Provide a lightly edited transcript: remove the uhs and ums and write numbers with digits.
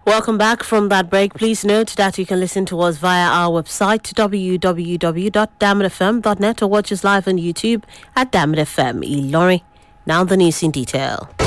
Welcome back from that break. Please note that you can listen to us via our website www.damitfm.net or watch us live on YouTube at Dammit FM Ilorin. Now the news in detail.